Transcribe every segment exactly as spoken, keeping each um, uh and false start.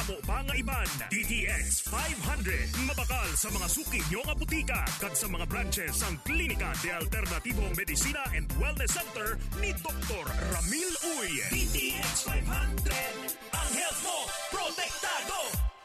amo pa nga iban. D T X five hundred. Mabakal sa mga suki nyo nga butika kag sa mga branches ang Klinika de Alternativo Medicina and Wellness Center ni Doctor Ramil Uy. D T X five hundred. Ang health mo, protektado!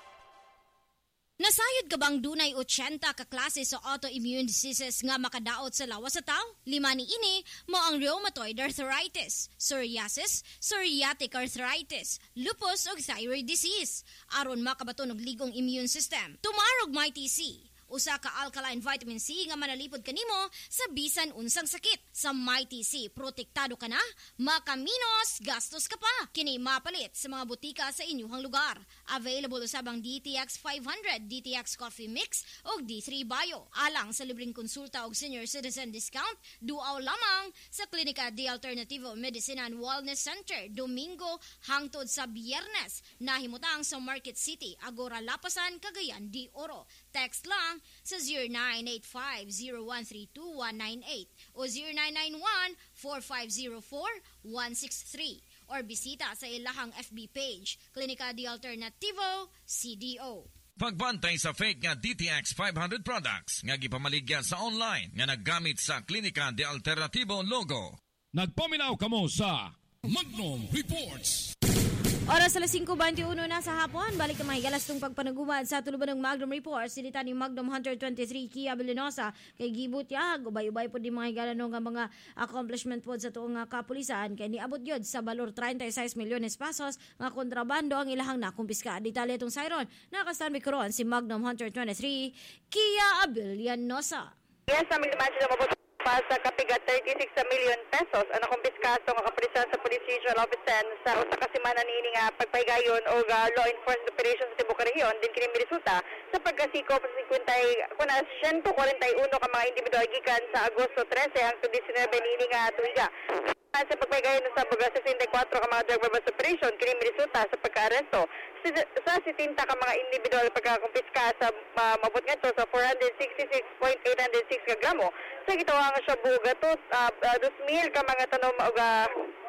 Nasayod ka bang dunay eighty ka klase sa autoimmune diseases nga makadaot sa lawas sa tao? Lima ni ini mo ang rheumatoid arthritis, psoriasis, psoriatic arthritis, lupus ug thyroid disease. Aron makabaton og ligong immune system. Tumarog may T C. Usa ka alkaline vitamin C nga manalipod kanimo sa bisan unsang sakit. Sa Mighty C, protektado ka na, makaminos, gastos ka pa. Kini mapalit sa mga butika sa inyong lugar. Available usabang D T X five hundred, D T X Coffee Mix o D three Bio. Alang sa libreng konsulta og senior citizen discount, duaw lamang sa Klinika de Alternativo Medicina and Wellness Center, Domingo hangtod sa Biyernes. Nahimutang sa Market City, Agora Lapasan, Cagayan de Oro. Text lang sa zero nine eight five zero one three two one nine eight o zero nine nine one four five zero four one six three or bisita sa ilahang F B page, Klinika de Alternativo C D O. Pagbantay sa fake nga D T X five hundred products nga gipamaligya sa online nga naggamit sa Klinika de Alternativo logo. Nagpaminaw kamo sa Magnum Reports. Oras alas five twenty-one na sa hapon. Balik na mga galas tong pagpanagumad sa tuluban ng Magnum Reports. Silita ni Magnum one twenty-three Kia Vilinosa kay gibot yag. Ubay-ubay po di mga galano nga mga accomplishment po sa tuong kapulisan. Kay niabot yun sa balor thirty-six milyones pesos nga kontrabando ang ilahang nakumpiska. Detalye itong Siron. Nakastanbi ko ron si Magnum one twenty-three Kia Vilinosa. Yes, aming naman sila mabot pa sa kapigat thirty-six million pesos ang nakumpiskaso nga kapulisan sa Police Regional Office ten sa usa ka semana niini nga pagpaygayon o uh, law enforcement operations sa Tibuok Region din kini resulta sa pagkasikop sa kuna one forty-one ka mga individual gikan sa Agosto thirteen hangtod nineteen niini nga tuiga. Sa pagpaygayon sa mga sixty-four ka mga drug bust operation kini resulta sa pagkaaresto sa sixty ka mga individual pagkakumpiska sa uh, mabot ngadto sa four sixty-six point eight oh six ka gramo sa gitawang siya bugatot uh, uh, two thousand ka mga tanom og uh,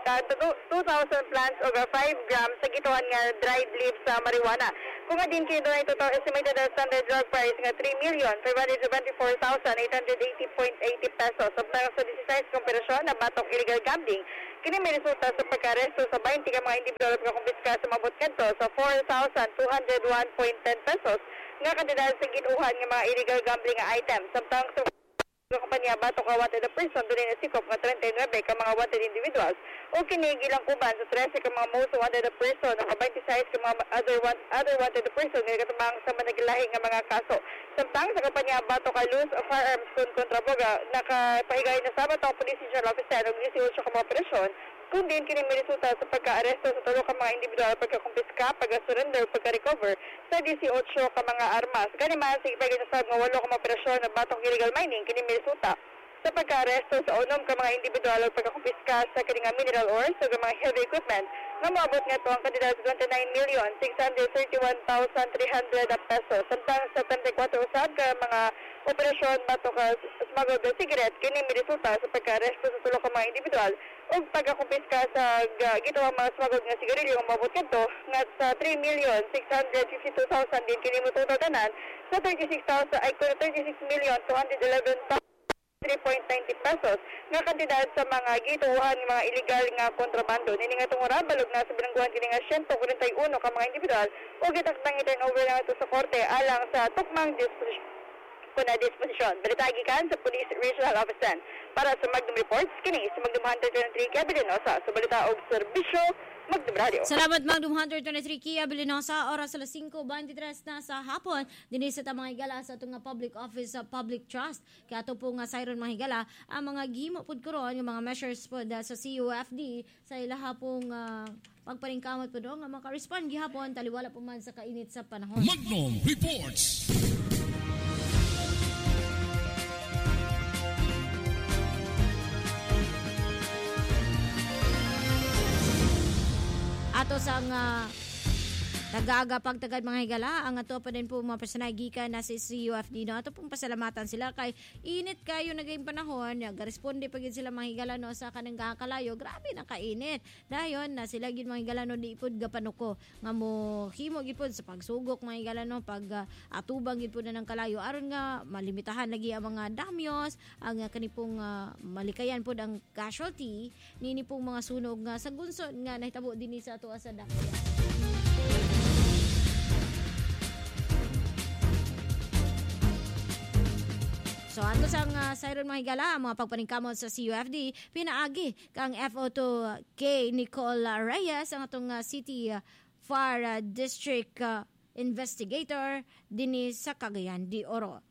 two thousand plants og uh, five grams sa gitawan nga dried leaves sa marijuana. Kung nga din kini dunay total estimated standard drug price nga three million five hundred twenty-four thousand eight hundred eighty point eight zero pesos samtang sa sixteen ka operasyon na batok illegal gambling kini may resulta sa pagkaresto sa twenty ka mga individual nga kumpiska sa mabot ngadto sa four thousand two hundred one point one zero pesos nga kandidat sa ginuhan nga mga illegal gambling nga items samtang sa kumpanya batok ka wanted a person dunay na sikop nga thirty-nine ka mga wanted individuals o kinigi lang kuban sa thirteen ka mga most wanted a person o twenty-six ka mga other want, other wanted a person nga katumang sa managilahi nga mga kaso. Samtang sa kumpanya batok ka loose of firearms kun kontraboga nakapaigay na Sabado ang Police Regional Office og eighteen ka mga operasyon kung din kini may resulta sa pagka-aresto sa tulo ka mga individual pagkakumpiska, pagka-surrender, pagka-recover sa eighteen ka mga armas. Kani man sa ipagay na sab nga walo ka mga operasyon na batong illegal mining kini may resulta sa pagka-aresto sa unom ka mga individual o pagkakumpiska sa kini nga mineral ores o mga heavy equipment nga maabot nga ito ang kandidat sa twenty-nine million six hundred thirty-one thousand three hundred pesos. Samtang sa thirty-four usab ka mga operasyon batok ka smuggled na cigarette kini may resulta sa pagka-aresto sa tulo ka mga individual o pagkakumpiska sa uh, gitawang mga smuggled nga sigarilyo nga maabot ngadto nga sa three million six hundred fifty-two thousand din kini mo total tanan sa thirty-six thousand ay thirty-six million two hundred eleven thousand three point nine zero pesos nga kandidat sa mga gituhan ng mga illegal nga kontrabando nini nga tungora balog na sa bilangguhan kini nga one forty-one ka mga individual o gitakdang i-turn over na ito sa korte alang sa tukmang disposition kuna disposisyon. Balita gikan sa Police Regional Office ten para sa Magnum Reports kini sa Magnum one twenty-three Kia Vilinosa sa balita og serbisyo Magnum Radio. Salamat Magnum one twenty-three Kia Vilinosa. Oras alas five twenty-three na sa hapon dinhi sa tamang higala sa itong public office sa public trust kaya ito po nga Siron mga higala ang mga gihimo pud karon yung mga measures po sa C U F D sa ilaha pong uh, pagparingkamot po do nga maka-respond gihapon taliwala po man sa kainit sa panahon. Magnum Reports. Ato sang uh, Tagaga pagtagad mga higala, ang ato pa din po mga personagikan na si C U F D, no? Ato pong pasalamatan sila kay init kayo naging panahon, nag-responde pa gid sila mga higala, no, sa kanang kakalayo, grabe na kainit. Dayon na sila gid mga higala, no, di ipod gapanuko nga mo himo gid pod sa pagsugok mga higala, no, pag uh, atubang gid pod na ng kalayo aron nga malimitahan lagi ang mga damyos, ang uh, kanipong uh, malikayan pod ang casualty nini pong mga sunog nga sa gunsod nga nahitabo dinhi sa ato sa dakya. So, ato sang uh, Siron mga higala, ang mga pagpaningkamot sa C U F D, pinaagi kang F O two K Nicole Reyes, ang atong uh, City uh, Far uh, District uh, Investigator dinhi sa Cagayan de Oro.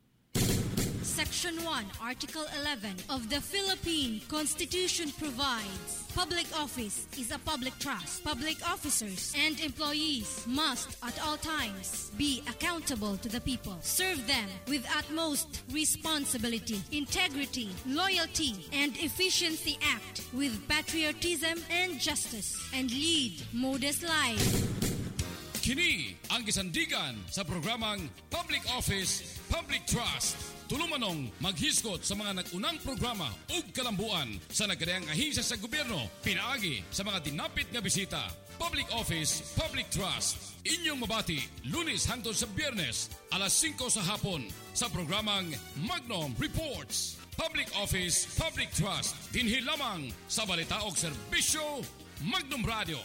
Section one, Article eleven of the Philippine Constitution provides, public office is a public trust. Public officers and employees must at all times be accountable to the people, serve them with utmost responsibility, integrity, loyalty, and efficiency, act with patriotism and justice, and lead modest lives. Kini ang gisandigan sa programang Public Office, Public Trust. Tulumanong maghisgot sa mga nag-unang programa ug kalambuan sa nagkadayang ahensya sa gobyerno, pinaagi sa mga dinapit nga bisita. Public Office, Public Trust. Inyong mabati, Lunes hangtod sa Biyernes, alas singko sa hapon sa programang Magnum Reports. Public Office, Public Trust. Dinhi lamang sa balita og serbisyo Magnum Radio.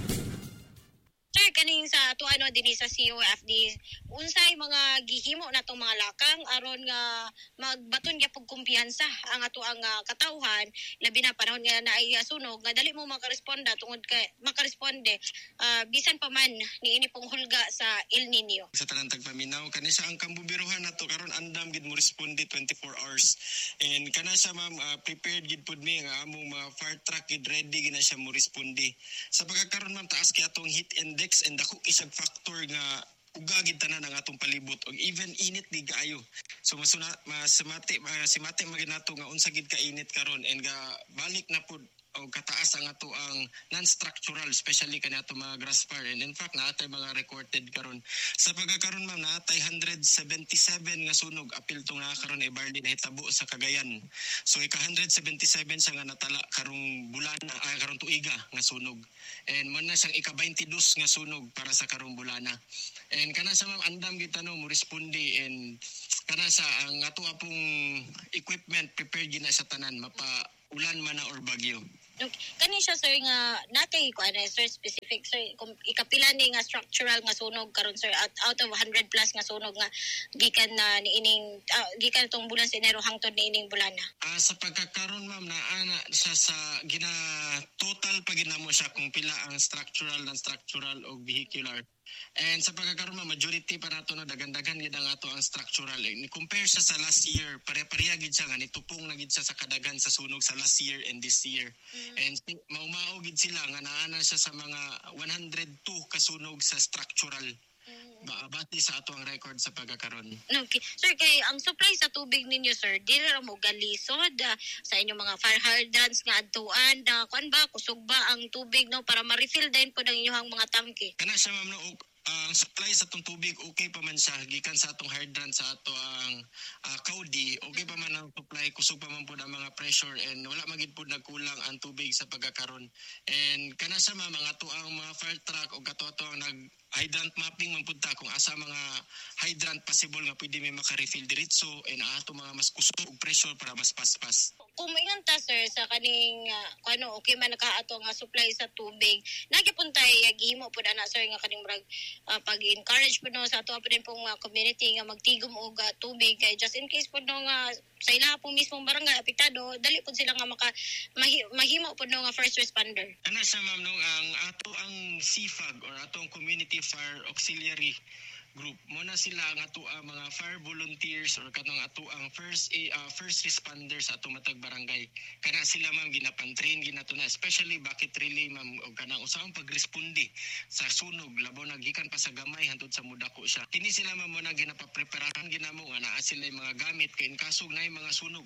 Sir, kaning sa tuano dinhi sa C U F D, unsay mga gihimo natong mga lakang aron nga magbaton gyapon kumpiyansa ang ato ang uh, katawhan, labi na panahon nga naay sunog nga dali mo makaresponda tungod kay makaresponde uh, bisan pa man niini pong hulga sa El Nino. Sa tanang tagpaminaw kani sa ang kambubiruhan nato karon andam gid mo responde twenty-four hours. And kana sa ma'am uh, prepared gid pud mi nga among mga fire truck gid ready gid na siya mo responde. Sa pagkakaron ma'am taas kay atong heat index and dako isang factor nga ugagid tanan ang atong palibot og even init di kaayo. So masuna masimati masimati maginato nga unsa gid ka init karon and ga balik na pud o kataas ang ato ang non-structural, especially kanato mga grass fire. And in fact, naatay mga recorded karon. Sa pagkakaroon ma'am, naatay one hundred seventy-seven nga sunog. Apil itong nakakaroon ay barley na hitabo sa Cagayan. So, ika one hundred seventy-seven sa nga natala karong bulan, ay karong tuiga nga sunog. And man na siyang ika twenty-two nga sunog para sa karong bulana. And kana sa ma'am, andam kita no, mo responde and kana sa ang ato apong equipment prepared gina sa tanan, mapa ulan man na or bagyo. Okay. Kani siya sir nga natay ko ano sir specific sir kung ikapila ni nga structural nga sunog karon sir out, out of one hundred plus nga sunog nga gikan na niining uh, gikan tong bulan sa Enero hangtod niining bulan na. Ah uh, sa pagkakaron ma'am na ana siya sa gina total pag ginamo siya kung pila ang structural non structural o vehicular. And sa pagkakaroon ma majority pa nato na dagandagan gid ang ato ang structural. Ni compare siya sa last year, pare-pareha gid siya nga nitupong na gid siya sa kadagan sa sunog sa last year and this year. Mm-hmm. And maumao gid sila nga naana siya sa mga one hundred two kasunog sa structural. Mm-hmm. Bati sa ato ang record sa pagkakaroon. Okay. Sir, kay ang supply sa tubig ninyo sir, dili ra mo galisod uh, sa inyong mga fire hydrants nga adtuan na uh, kuan ba kusog ba ang tubig no para ma-refill din po ang inyong mga tangke. Kana siya ma'am no ang uh, supply sa atong tubig okay pa man siya gikan sa atong hydrant sa ato ang uh, kaudi okay pa man ang supply kusog pa man pud ang mga pressure and wala magid pud nagkulang ang tubig sa pagkakaron. And kana sa mga mga ato ang mga fire truck o kato ato ang nag hydrant mapping man pud ta kung asa mga hydrant possible nga pwede may maka-refill diretso and ato mga mas kusog og pressure para mas paspas. Kung ingon ta sir sa kaning uh, kuno okay man nakaato nga supply sa tubig nagipuntay gihimo pud ana sir nga kaning murag uh, pag-encourage pud no sa ato pa din pong uh, community nga magtigom og uh, tubig kay just in case pud no nga sa ila pong mismong barangay apektado dali pud sila nga maka mahi, mahimo pud no nga first responder. Ana sa ma'am no ang ato ang C F A G or atong community fire auxiliary group mo na sila ang ato ang mga fire volunteers or kanang ato ang first uh, first responders sa atong matag barangay. Kana sila ma'am ginapan-train ginato na especially bakit relay ma'am og kanang usahang pagresponde sa sunog labaw na gikan pa sa gamay hantod sa mudako siya. Kini sila ma'am mo na ginapapreparahan ginamo nga naa sila mga gamit kay in kasog nay mga sunog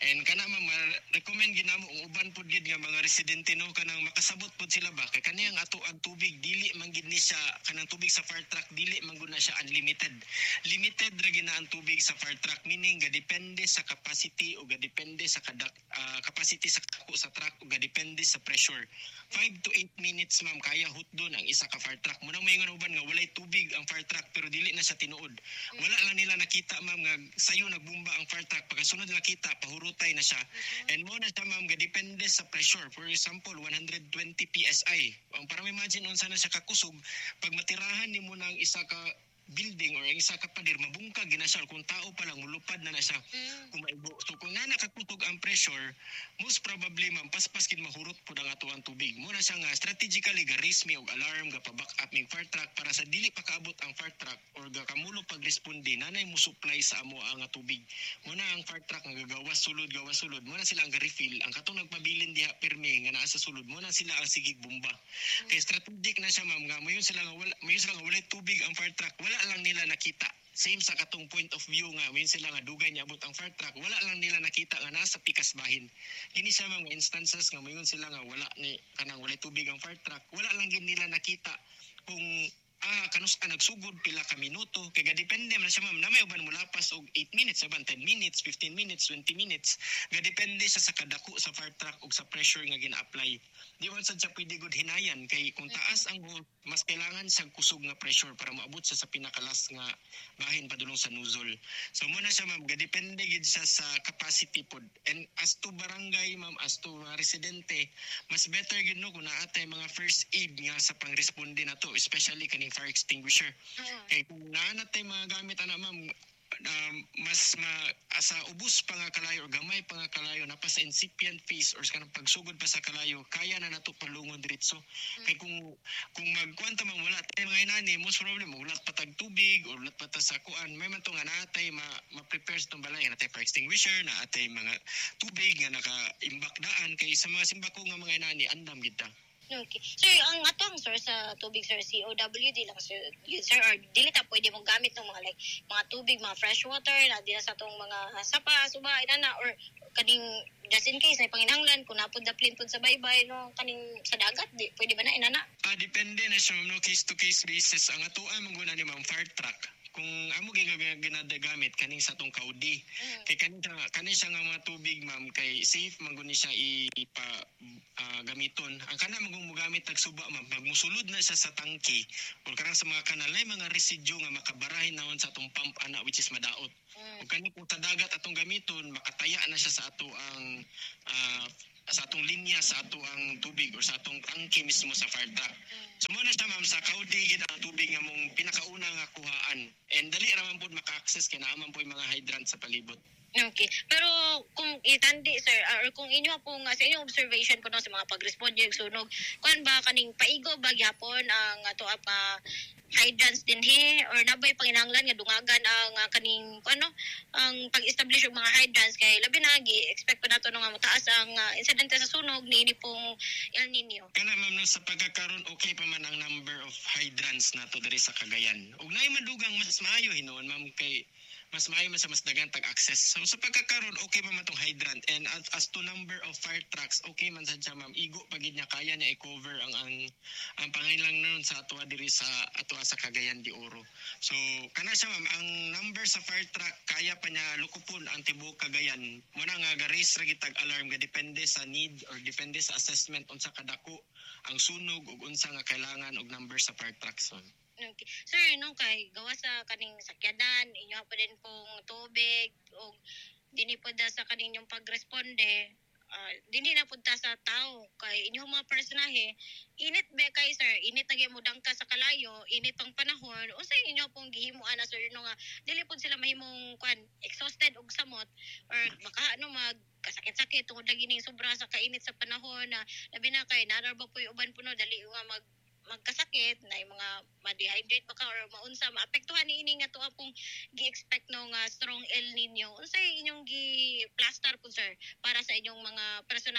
And kana ma'am recommend ginamo ang uban pud gid nga mga residente no kanang makasabot pud sila ba kay kani ang ato ang tubig dili man gid ni siya kanang tubig sa fire truck dili man gud na siya unlimited. Limited ra gina ang tubig sa fire truck meaning ga depende sa capacity o ga depende sa kada uh, capacity sa kako sa truck o ga depende sa pressure. five to eight minutes ma'am kaya hutdon ang isa ka fire truck. Munang mayngon uban nga walay tubig ang fire truck pero dili na siya tinuod. Wala lang nila nakita ma'am nga sayo nagbumba ang fire truck pagkasunod nakita pahurutay na siya. And mo na siya ma'am ga depende sa pressure. For example one hundred twenty P S I. Ang para imagine unsa na siya kakusog pag matirahan nimo nang isa ka building or isa ka pader mabungkag gina siya kung tao pa lang mulupad na na siya mm. kung maibo. So kung na nakakutog ang pressure most probably ma'am paspas gid mahurot pud ang atuang tubig. Mo na siya nga strategically ga raise me og alarm ga pa back up ming fire truck para sa dili pa kaabot ang fire truck or ga kamulo pag responde nanay mo supply sa amo ang tubig. Mo na ang fire truck nga gagawas sulod gawas sulod mo na sila ang ga-refill ang katong nagpabilin diha pirmi nga naa sa sulod mo na sila ang sigig bomba. Mm. Kay strategic na siya ma'am nga mayon sila nga wala mayon sila nga walay tubig ang fire truck wala lang nila nakita. Same sa katong point of view nga when sila nga dugay niya abot ang fire truck wala lang nila nakita nga nasa pikas bahin. Kini sa mga instances nga mayon sila nga wala ni kanang walay tubig ang fire truck wala lang gid nila nakita kung ah kanus ka nagsugod pila ka minuto kay ga depende man siya ma'am na may uban mo lapas og eight minutes saban ten minutes fifteen minutes twenty minutes ga depende sa sa kadako sa fire truck ug sa pressure nga gina-apply. Di man sad siya pwede gud hinayan kay kung taas ang hole mas kailangan sa kusog nga pressure para maabot sa sa pinakalas nga bahin padulong sa nozzle. So mo na siya ma'am ga depende gid siya sa capacity pod. And as to barangay ma'am as to uh, residente mas better gid no kung naatay mga first aid nga sa pangresponde na to especially kaning fire extinguisher. Uh-huh. Kay kung naanatay mga gamit ana ma'am um, mas ma, asa ubos pa nga kalayo or gamay pa nga kalayo na pa sa incipient phase or kanang pagsugod pa sa kalayo kaya na nato palungon diretso. Uh-huh. Kay kung kung magkwanta man wala tay mga inani most problem ulat patag tubig or ulat pata sa kuan may man to nga naatay ma, ma-prepare sa tong balay natay fire extinguisher na atay mga tubig nga naka-imbak daan kay sa mga simbako nga mga inani andam gid ta. Okay. Sir, ang atong source sa tubig, sir, C O W D lang, sir, yun, sir, or dili ta pwede mong gamit ng mga like, mga tubig, mga fresh water, na di na sa itong mga sapa, suba, inana, or kaning, just in case, na panginanglan, kung napod na plane pod sa baybay, no, kaning sa dagat, di, pwede ba na, inana? Ah, depende na siya, no, case-to-case basis. Ang atuan, mangguna ni ma'am fire truck. Kung amo ginagamit kaning sa tong kaudi mm. kay kaning kaning sa nga mga tubig ma'am kay safe man guni siya ipa uh, gamiton ang kana magong mogamit tag suba ma'am pag musulod na siya sa tangke or karang sa mga kanalay mga residue nga makabarahin naon sa atong pump ana which is madaot mm. ug kani kung sa dagat atong gamiton makataya na siya sa ato ang uh, sa atong linya sa ato ang tubig or sa atong tangke mismo sa fire truck. So muna siya ma'am sa kaudi gid ang tubig nga mong pinakauna nga kuhaan and dali ra man pud maka-access kay naa man po yung mga hydrant sa palibot. Okay. Pero kung itandi sir or kung inyo po nga sa inyong observation ko no sa mga pag-respond yung sunog, kuan ba kaning paigo ba gyapon ang ato pa hydrants din he or nabay panginahanglan nga dungagan ang uh, kaning ano ang pag-establish og mga hydrants kay labi na gi expect pa nato no nga mataas ang uh, insidente sa sunog niini pong El Nino. Kana ma'am no, sa pagkakaroon okay pa man ang number of hydrants nato diri sa Cagayan. Ug naay madugang mas maayo hinuon ma'am kay mas maayo man sa mas dagan tag-access. So sa pagkakaroon okay pa man tong hydrant and as, as to number of fire trucks okay man sad siya ma'am igo pagid niya kaya niya i-cover ang ang ang pangailangan nun sa ato diri sa ato sa Cagayan de Oro. So kana siya ma'am ang number sa fire truck kaya pa niya lukupon ang tibuok Cagayan. Muna nga ga-raise ra gitag alarm ga depende sa need or depende sa assessment unsa kadako ang sunog ug unsa nga kailangan og number sa fire trucks. So, okay. Sir, no kay gawa sa kaning sakyanan, inyo pa din pong tubig o dini po da sa kaninyong pagresponde, uh, dini na punta sa tao kay inyong mga personahe, init be kay sir, init na gyud mo dangka sa kalayo, init pang panahon, usa inyo pong gihimuan na sir no nga dili pud sila mahimong kwan exhausted og samot or baka ano mag kasakit-sakit tungod lagi ning sobra sa kainit sa panahon na labi na kay naraba po yung uban puno dali nga mag magkasakit na yung mga ma-dehydrate baka or maunsa maapektuhan ni ini nga to apong gi-expect no nga strong El Nino unsay inyong gi-plaster po sir para sa inyong mga personahe?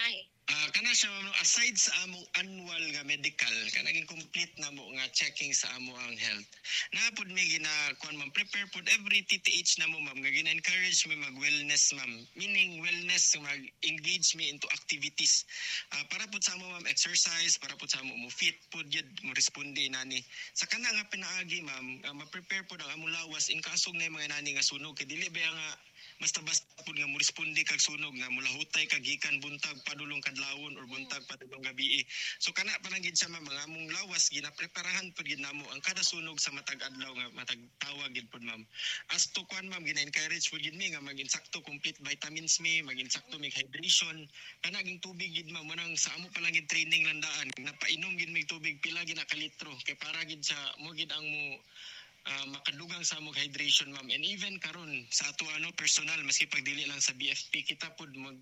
Uh, kana siya no, aside sa among annual nga medical kanaging complete na mo nga checking sa amo ang health na pud mi gina kuan ma'am prepare pud every T T H na mo ma'am nga gina encourage mi mag wellness ma'am, meaning wellness mag engage me into activities uh, para pud sa amo ma'am exercise, para pud sa amo mo fit pud yun mo responde nani sa kana nga pinaagi ma'am, uh, ma-prepare pud ang amo lawas in kasog na mga nani nga sunog kay dili ba nga basta-basta pud nga mo responde kag sunog nga mula hutay kag gikan buntag padulong kadlawon or buntag padulong gabi. So kana pa lang gid sa mga among lawas ginapreparahan pud gid namo ang kada sunog sa matag adlaw nga matag tawag gid pud ma'am. As to kwan ma'am gina-encourage pud gid mi nga mag-insakto complete vitamins mi, mag-insakto mi hydration. Kana ging tubig gid ma'am manang sa amo pa lang gid training landaan napainom gid mi tubig pila gid na ka litro kay para gid sa mo gid ang mo Uh, makadugang sa mong hydration ma'am, and even karon sa ato ano personal maski pag dili lang sa B F P kita pod mag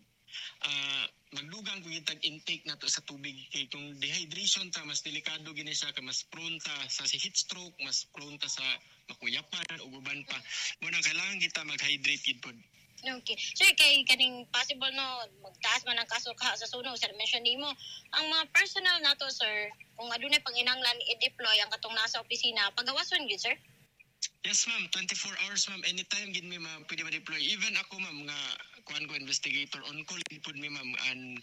uh, magdugang kung itag intake nato sa tubig kay kung dehydration ta mas delikado gini siya ka mas prone ta sa heat stroke, mas prone ta sa makuyapan ug uban pa mo nang kailangan kita mag-hydrate gid pod. Okay. So, kay kaning possible no, magtaas man ang kaso ka sa sunog, sir, mention nimo ang mga personal nato, sir, kung adunay panginahanglan i-deploy ang katong nasa opisina, pagawason gyud, sir? Yes, ma'am. twenty-four hours, ma'am. Anytime gid mi ma'am pwede ma-deploy. Even ako, ma'am, nga kuan ko investigator on call pud mi ma'am and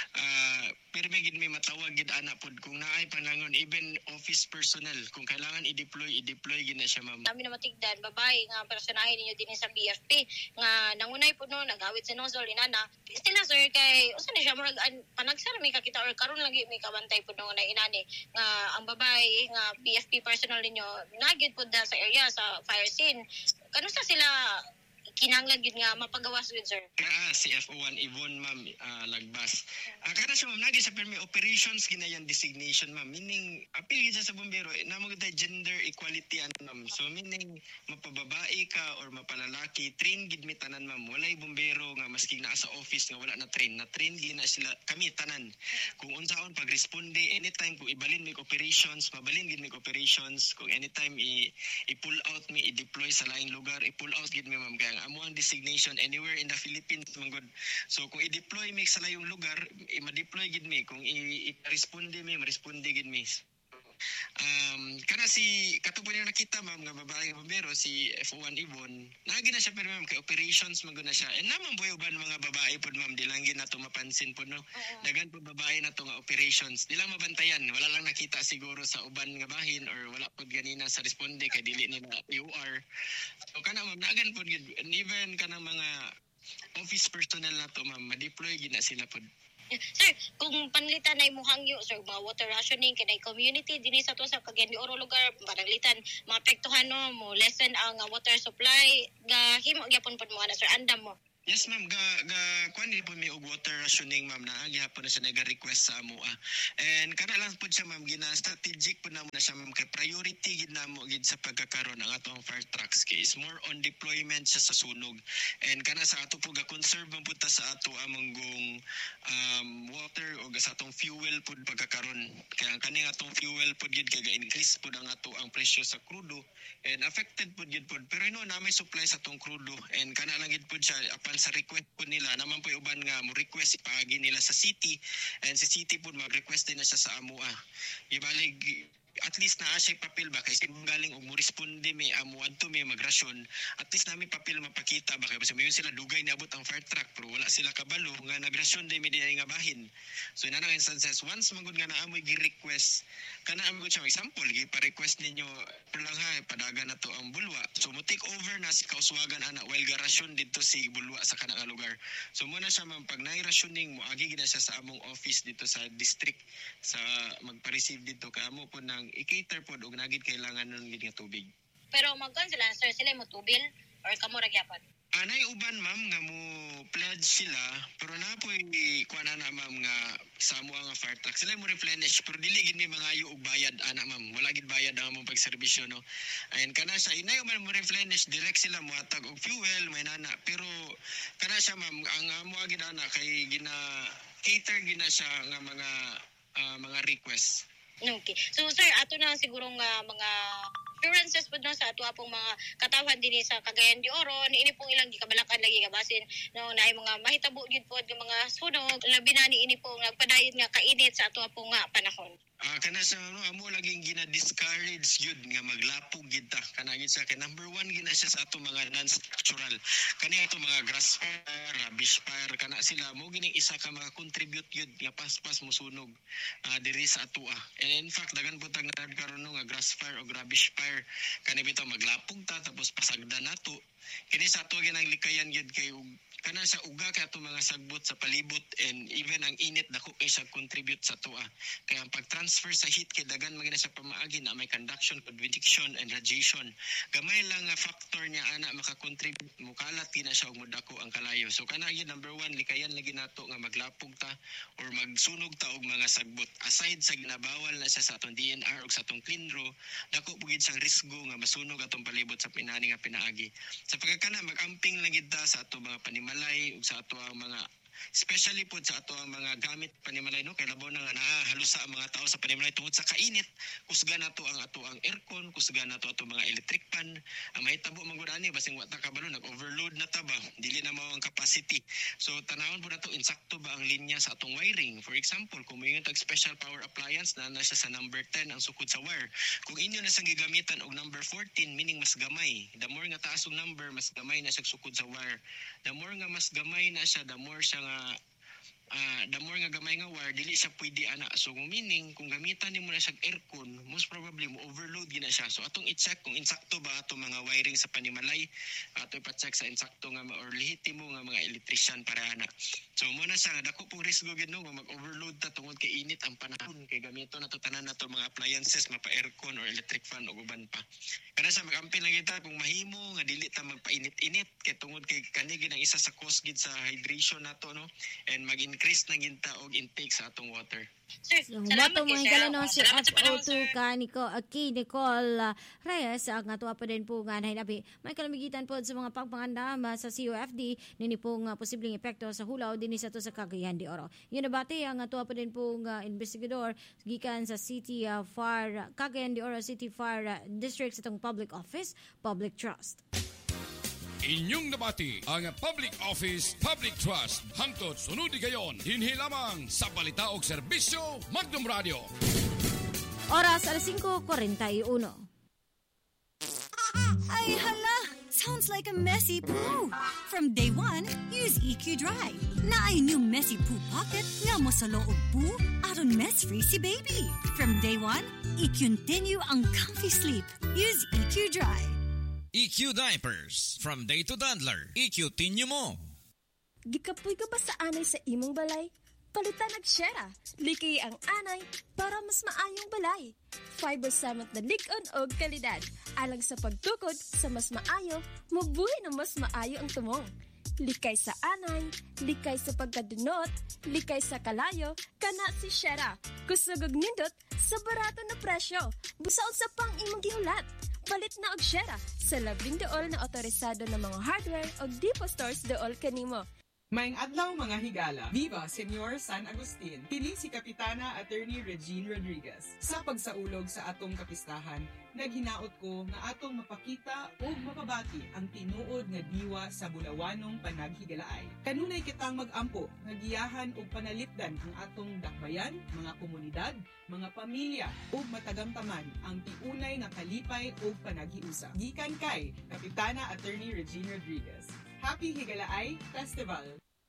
uh, pero may gid mi matawag gid ana pud kung naay panangon even office personnel kung kailangan i-deploy i-deploy gid na siya ma'am. Kami na matigdan babae nga personahin ninyo din sa B F P nga nangunay pud no nagawit sa nozzle inana. Still na sir kay usa na siya murag panagsara mi kakita or karon lagi mi kabantay pud no na inani nga ang babae nga B F P personnel ninyo nagid pud sa area sa fire scene. Kanusta sila kinanglan gid nga mapagawas gid sir? Ah, si F O one Yvonne ma'am uh, Lagbas. Ah, kada siya ma'am nagi sa permi operations ginayan designation ma'am. Meaning apil gid sa bombero namo gid gender equality an ma'am. So meaning mapababae ka or mapalalaki train gid mi tanan ma'am. Walay bombero nga maski naa sa office nga wala na train. Na train gid na sila kami tanan. Kung unsaon pagresponde anytime kung ibalin mi operations, mabalin gid mi operations. Kung anytime i i-pull out mi i-deploy sa laing lugar, i-pull out gid mi ma'am kaya amo ang designation anywhere in the Philippines manggod. So kung i-deploy mi sa layong lugar, i-ma-deploy gid mi. Kung i-responde mi, ma-responde gid mi. Um, kana si katupo niyo nakita ma'am nga babae nga bombero si F O one Yvonne nagi na siya pero ma'am kay operations maguna siya and naman boy uban mga babae pod ma'am di lang gid nato mapansin pod no uh-huh. Dagan pod babae nato nga operations di lang mabantayan wala lang nakita siguro sa uban nga bahin or wala pod ganina sa responde kay dili nila U R so kana ma'am nagan pod gid and even kana mga office personnel nato ma'am ma-deploy gid na sila pod. Sir, kung panlitan na imong hangyo, sir, mga water rationing, kinay community, din sa to sa Cagayan de Oro lugar, pananglitan, maapektuhan no, mo lessen ang uh, water supply, ga himo gyapon pod mo ana sir, andam mo. Yes ma'am, ga ga kuan po mi og water rationing ma'am na gihapon na siya nag-request sa amo ah. And kana lang pud siya ma'am gina strategic pud namo na siya ma'am kay priority gid namo gid sa pagkakaron ang atong fire trucks kay is more on deployment siya sa sunog. And kana sa ato pud ga conserve man pud ta sa ato among gong um, water o sa atong fuel pud pagkakaron. Kaya kani atong fuel pud gid kay ga-increase pud ang ato ang presyo sa crudo and affected pud gid pud pero no na may supply sa atong crudo and kana lang gid pud siya apan sa request po nila naman po uban nga mo request ipaagi nila sa city and sa city po mag-request din na siya sa amo ah. Ibalig at least naa siya papel ba kay galing og mo responde mi amo adto mi magrasyon at least nami papel mapakita ba kay basta mayon sila dugay niabot ang fire truck pero wala sila kabalo nga nagrasyon di mi dinay nga bahin so inana instances once magud nga naamoy gi-request kana amo siya example gi pa-request ninyo pero lang ha padaga na to ang bulwa so mo take over na si kauswagan ana while garasyon dito si bulwa sa kana nga lugar so mo na siya man pag nay rationing mo agi gina siya sa among office dito sa district sa magpa-receive dito ka amo po nang i-cater po og nagid kailangan nun gid nga tubig. Pero magkan sila sir sila mo tubil or kamo ra gyapon? Anay uban ma'am nga mo pledge sila pero na po kuan na ma'am nga sa amo nga fire truck sila mo replenish pero dili gid mi mangayo og bayad ana ma'am wala gid bayad ang among pagserbisyo no. Ayan kana sa inay man mo replenish direct sila mo hatag og fuel may nana pero kana siya ma'am ang amo gid ana kay gina cater gina siya nga mga uh, mga request. Okay. So sir, ato na siguro nga mga current appliances po no, sa ato pong mga katawhan din sa Cagayan de Oro, niini pong ilang gikabalakan lagi gabasin no na mga mahitabo gyud po ng mga sunog, labi na niini pong nagpadayon nga kainit sa ato pong nga panahon. Ah, kana sa ano amo laging gina-discourage yun nga maglapog gid ta. Kana gid sa kay number one gina siya sa ato mga non-structural. Kani ato mga grass fire, rubbish fire, kana sila mo gining isa ka mga contribute yun nga paspas mo sunog uh, diri sa ato ah. And in fact dagan po tag nagkaroon nga grass fire o rubbish fire. Kani bitaw maglapog ta tapos pasagda nato. Kini sa ato ginang likayan gid kay kana sa uga kay ato mga sagbot sa palibot and even ang init dako kay sa contribute sa ato ah. Kaya ang pag-transfer sa heat kay dagan magina sa pamaagi na may conduction, convection and radiation. Gamay lang nga factor niya ana maka-contribute mukalat gina siya og modako ang kalayo. So kana gyud number one likayan lagi nato nga maglapog ta or magsunog ta og mga sagbot. Aside sa ginabawal na siya sa atong D N R ug sa atong Cleanro, dako pugid sang risgo nga masunog atong palibot sa pinani nga pinaagi. Sa pagkakana mag-amping lang gid ta sa ato mga panimalay ug sa ato ang mga especially po sa ato ang mga gamit panimalay no kay labaw na nga nahalusa ang mga tao sa panimalay tungod sa kainit kusga nato ang ato ang aircon kusga nato ato mga electric fan ang mahitabo man gud ani basing wa ta kabalo nag-overload na ta ba dili na mao ang capacity so tanawon po nato insakto ba ang linya sa atong wiring for example kung moingon tag special power appliance na na siya sa number ten ang sukod sa wire kung inyo na sang gigamitan og number fourteen meaning mas gamay the more nga taas og number mas gamay na siya sukod sa wire the more nga mas gamay na siya the more siya nga uh, the more nga gamay nga wire dili siya pwede ana so meaning kung gamitan nimo na siya aircon most probably mo overload gina siya so atong i-check kung insakto ba ato mga wiring sa panimalay ato ipa-check sa insakto nga or lehitimo nga mga electrician para ana so mo na siya dako pong risgo gid no mag-overload ta tungod kay init ang panahon kay gamito na to tanan nato mga appliances mapa aircon or electric fan o uban pa kana sa mag-amping lang kita kung mahimo nga dili ta magpainit-init kay tungod kay kani gid ang isa sa cause gid sa hydration nato no and mag-increase na gid ta og intake sa atong water. Sir, So, salamat bato kay mga sir. gala no Oh, si salamat sa F O panahon, two sir. ka Nico, okay, Nicole uh, Reyes ang ato pa din po nga nahilabi. May kalamigitan po sa mga pagpangandam uh, sa C O F D nini pong uh, posibleng epekto sa hulaw dinhi sa to sa Cagayan de Oro. Yun nabati ang ato pa din po nga investigador gikan sa City uh, Far Cagayan de Oro City Far uh, District sa tong Public Office, Public Trust. Inyong nabati ang Public Office, Public Trust. Hangtod sunod di gayon, dinhi lamang sa balita og serbisyo, Magnum Radio. Oras alas five forty-one. Ay, hala! Sounds like a messy poo. From day one, use E Q Dry. Na ay new messy poo pocket nga mo sa loob poo aron mess-free si baby. From day one, i-continue ang comfy sleep. Use E Q Dry. E Q Diapers. From day to toddler. E Q tinyo mo. Gikapoy ka ba sa anay sa imong balay? Palitan og Shera. Liki ang anay para mas maayong balay. Fiber samot na lig-on og kalidad. Alang sa pagtukod sa mas maayo, mabuhay na mas maayo ang tumong. Likay sa anay, likay sa pagkadunot, likay sa kalayo, kana si Shera. Kusugog nindot sa barato na presyo. Busaon sa pang imong gihulat. Palit na og Shera sa labing dool na otorisado ng mga hardware o depot stores dool kanimo. Maayong adlaw mga higala. Viva Senyor San Agustin. Kini si Kapitana Attorney Regine Rodriguez. Sa pagsaulog sa atong kapistahan, naghinaot ko nga atong mapakita o mapabati ang tinuod nga diwa sa bulawanong panaghigalaay. Kanunay kitang mag-ampo, nagiyahan o panalitdan ang atong dakbayan, mga komunidad, mga pamilya o matagamtaman ang tiunay nga kalipay o panaghiusa. Gikan kay Kapitana Attorney Regine Rodriguez. Happy Higalaay Festival!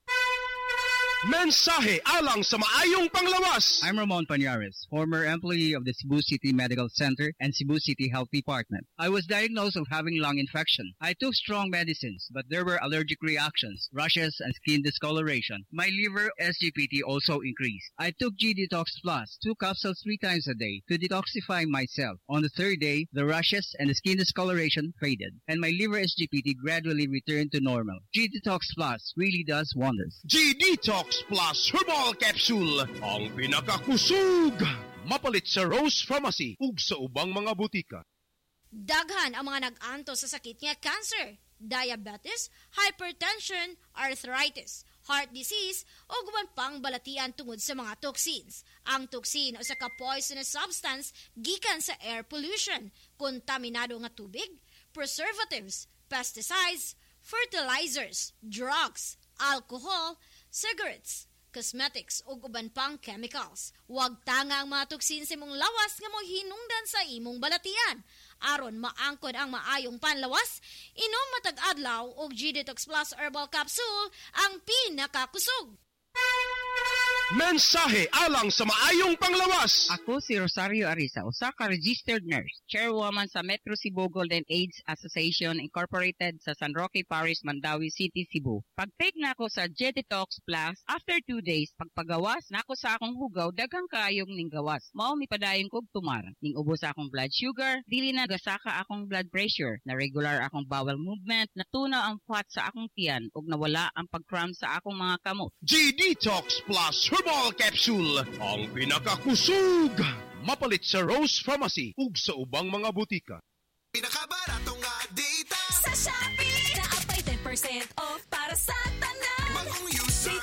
Mensahe alang sa maayong panglawas. I'm Ramon Pañares, former employee of the Cebu City Medical Center and Cebu City Health Department. I was diagnosed of having lung infection. I took strong medicines, but there were allergic reactions, rashes, and skin discoloration. My liver S G P T also increased. I took G Detox Plus, two capsules three times a day to detoxify myself. On the third day, the rashes and the skin discoloration faded, and my liver S G P T gradually returned to normal. G Detox Plus really does wonders. G Detox Plus Herbal Capsule, ang pinakakusog. Mapalit sa Rose Pharmacy ug sa ubang mga butika. Daghan ang mga nag-anto sa sakit nga cancer, diabetes, hypertension, arthritis, heart disease o guban pang balatian tungod sa mga toxins. Ang toxin o sa ka-poisonous substance gikan sa air pollution, kontaminado nga tubig, preservatives, pesticides, fertilizers, drugs, alcohol, cigarettes, cosmetics o uban pang chemicals. Huwag tanga ang mga toxin sa imong lawas nga mo hinungdan sa imong balatian. Aron maangkod ang maayong panlawas, inom matag adlaw og G-Detox Plus Herbal Capsule ang pinakakusog. Mensahe alang sa maayong panglawas. Ako si Rosario Arisa, usa ka registered nurse, chairwoman sa Metro Cebu Golden AIDS Association Incorporated sa San Roque Parish, Mandawi City, Cebu. Pag-take na ako sa G-Detox Plus, after two days, pagpagawas na ako sa akong hugaw, daghang kaayong ning gawas. Mao mi padayon kog tumar. Ning ubos akong blood sugar, dili na gasaka akong blood pressure, na regular akong bowel movement, natunaw ang fat sa akong tiyan, ug nawala ang pag-cramp sa akong mga kamot. G-Detox Plus Herbal Capsule, ang pinakakusog. Mapalit sa Rose Pharmacy ug sa ubang mga butika. Pinakabaratong nga data sa Shopee. Naapay ten percent off para sa tanan. Bagong user,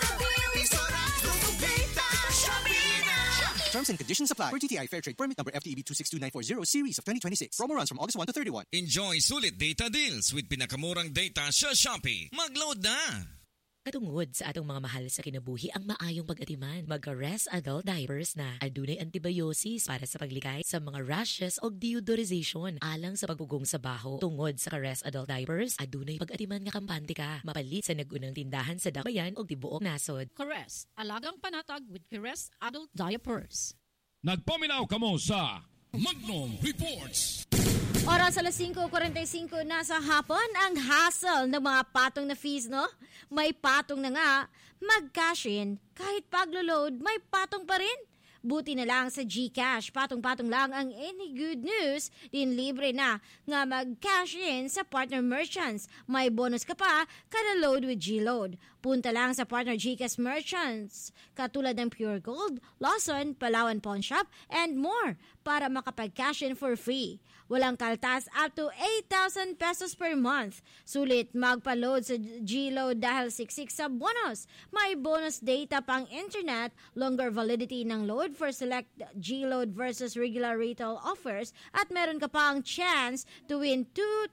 isorado data. Shopee na! Terms and conditions apply. For T T I Fair Trade Permit number F T E B two six two nine four zero series of twenty twenty-six. Promo runs from August first to thirty-first. Enjoy sulit data deals with pinakamurang data sa Shopee. Mag-load na! Katungod sa atong mga mahal sa kinabuhi ang maayong pag-atiman. Mag-Rest Adult Diapers na. Adunay antibiosis para sa paglikay sa mga rashes o deodorization alang sa pagugong sa baho. Tungod sa Rest Adult Diapers, adunay pag-atiman nga kampante ka. Mapalit sa nagunang tindahan sa dakbayan o tibuok nasod. Caress, alagang panatag with Caress Adult Diapers. Nagpaminaw kamo sa Magnum Reports. Oras alas five forty-five na sa hapon, ang hassle ng mga patong na fees, no? May patong na nga, mag-cash in, kahit paglo-load, may patong pa rin. Buti na lang sa GCash, patong-patong lang ang any good news, din libre na nga mag-cash in sa partner merchants. May bonus ka pa kada load with G-Load. Punta lang sa partner GCash merchants, katulad ng Pure Gold, Lawson, Palawan Pawn Shop, and more para makapag-cash in for free. Walang kaltas up to eight thousand pesos per month. Sulit magpa-load sa G-Load dahil siksik sa bonus. May bonus data pang internet, longer validity ng load for select G-Load versus regular retail offers, at meron ka pang chance to win two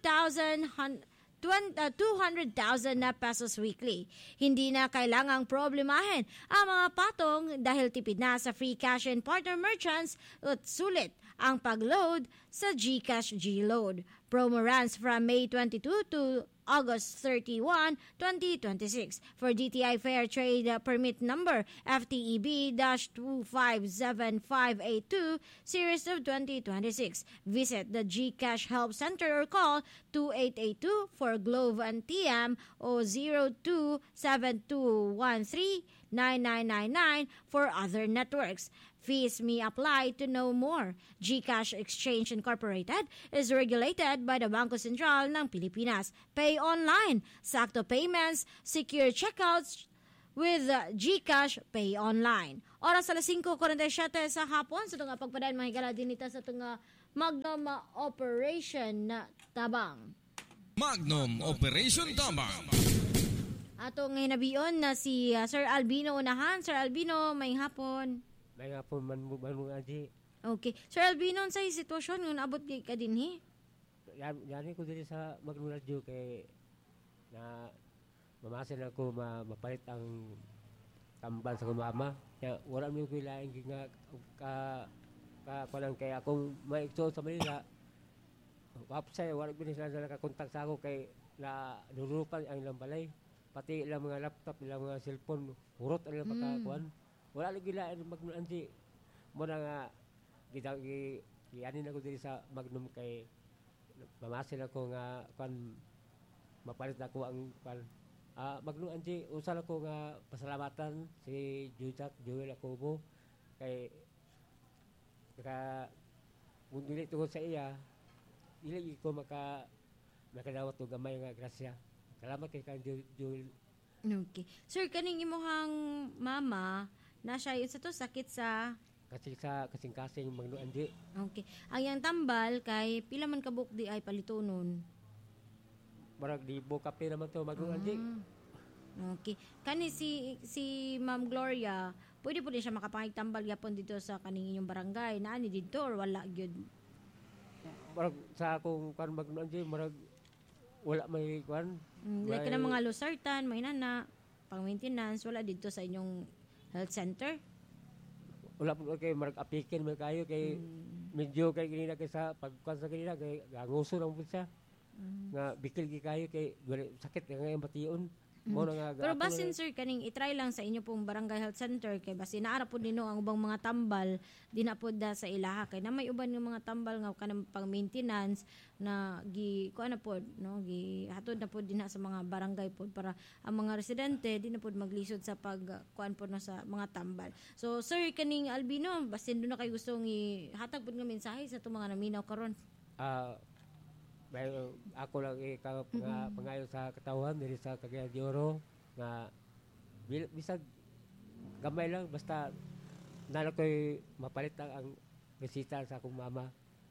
hundred thousand na pesos weekly. Hindi na kailangang problemahin ang mga patong dahil tipid na sa free cash and partner merchants at sulit ang pag-load sa GCash G-Load. Promo runs from May twenty-second to August thirty-first, twenty twenty-six. For D T I Fair Trade Permit Number F T E B two five seven five eight two Series of twenty twenty-six. Visit the GCash Help Center or call two eight eight two for Globe and T M o zero two seven two one three nine nine nine nine for other networks. Fees may apply to know more. GCash Exchange Incorporated is regulated by the Bangko Sentral ng Pilipinas. Pay online, sakto payments, secure checkouts with GCash Pay Online. Oras alas five forty-seven sa hapon. Sa itong pagpadaan, mahigala din ito sa itong Magnum Operation na Tabang. Magnum Operation Tabang. Atong hinabion na si uh, Sir Albino unahan. Sir Albino, may hapon. May hapon man mo man mo aji. Okay. Sir Albino, sa sitwasyon ngun abot kay ka din hi? Yan, yan ko diri sa Magnum Radio kay na mamasin ako ma, mapalit ang tamban sa mama. Ya wala mi ko lain nga ka ka kanang kay akong maigso sa Manila. Wapsay wala bi sila nakakontak sa ako kay na nurupan ang ilang balay. Pati ilang mga laptop, ilang mga cellphone, hurot ang ilang mm. pagkakuan. Wala lagi lain Magnum anti. Mo na nga gidang gi gianin ako diri sa Magnum kay mamasil ako nga kan mapalit ako ang kan ah Magnum anti usal ako nga pasalamatan si Jujak Joel Acobo kay ka kung dili tungod sa iya dili ko maka makadawat og gamay nga grasya. Salamat kay kan Joel. Okay. Sir, kaning imuhang mama na siya yun sa to sakit sa kasi sa kasing-kasing Magnum Anji. Okay. Ang yang tambal kay pila man kabuk di ay palitonon. Barag di bo kape naman to Magnum Anji. Okay. Kani si si Ma'am Gloria, pwede po din siya makapangigtambal yapon dito sa kaning inyong barangay. Naani dito or wala gyud? Marag sa akong kan magnon di marag wala may kwan. Mm, like na mga losartan, may nana, pang maintenance wala dito sa inyong health center. Wala po kay marag apikin man kayo kay mm. medyo kay ganina kay sa pagkuan sa ganina kay ganguso lang po siya. Mm. Nga bikil gi kayo kay sakit nga bation. Mm. Nga, pero basin sir kaning i-try lang sa inyo pong barangay health center kay basin naara po nino ang ubang mga tambal di na pod da sa ilaha kay na may uban nga mga tambal nga kanang pang maintenance na gi kuan na pod no gi hatod na pod dinha sa mga barangay pod para ang mga residente di na pod maglisod sa pag kuan pod na sa mga tambal. So sir kaning Albino basin do na kay gustong ihatag pod nga mensahe sa itong mga naminaw karon. Ah uh, May, ako lang eh, ka, mm-hmm. nga, pangayo sa katawhan diri sa Cagayan de Oro nga bisag gamay lang basta nana ko'y mapalit lang ang bisita sa akong mama.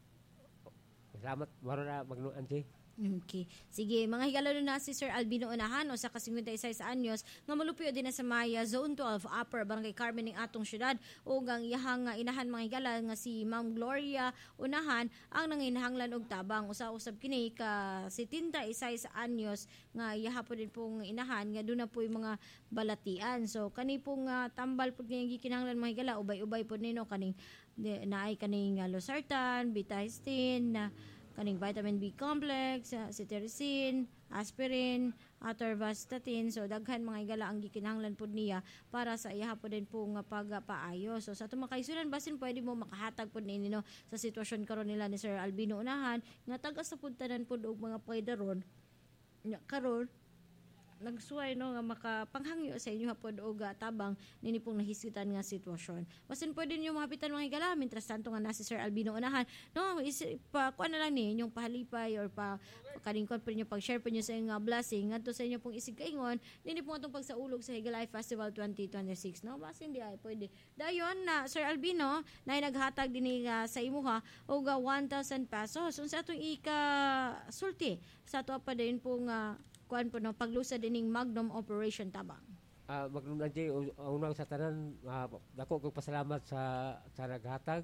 Salamat maro na magnuan si. Okay. Sige, mga higala na si Sir Albino Unahan o sa ka-fifty-six anyos nga malupyo din na sa Maya Zone twelve Upper Barangay Carmen ning atong syudad o gang iyahang inahan mga higala nga si Ma'am Gloria Unahan ang nanginahanglan og tabang usa-usab kini ka seventy-six anyos nga iyaha po din pong inahan nga doon na po yung mga balatian. So kani pong uh, tambal po nga gikinahanglan mga higala ubay-ubay po nino kaning naay kaning uh, losartan, betahistine na kaning vitamin B complex, uh, cetirizine, aspirin, atorvastatin. So daghan mga igala ang gikinahanglan pud niya para sa iyaha po din po nga pagpaayo. So sa atong makaisunan basin pwede mo makahatag pud nini no sa sitwasyon karon nila ni Sir Albino Unahan nga taga sa pud tanan pud og mga pwederon. Nya karon nagsuway no nga makapanghangyo sa inyo hapon og uh, tabang nini pong nahisgitan nga sitwasyon. Basin pwede niyo mahapitan mga higala mintras tanto nga na si Sir Albino Unahan no is, pa kuan na lang ni yung pahalipay or pa kaningkon pa niyo pag-share pa niyo sa inyo blessing ngadto sa inyo pong isig kaingon nini pong atong pagsaulog sa Higalay Festival twenty twenty-six no basin di ay pwede dayon na Sir Albino na naghatag dinhi uh, sa imuha og uh, one thousand pesos unsa atong ika sulti sa ato pa din pong uh, kuan po no paglusa dining Magnum Operation Tabang. Ah uh, Magnum nandiy unang sa tanan uh, dako kog pasalamat sa sa naghatag